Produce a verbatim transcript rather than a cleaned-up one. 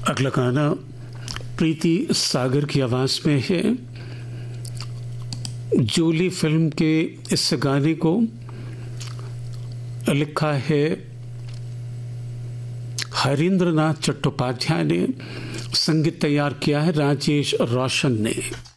अगला गाना प्रीति सागर की आवाज में है। जूली फिल्म के इस गाने को लिखा है हरींद्रनाथ चट्टोपाध्याय ने, संगीत तैयार किया है राजेश रोशन ने।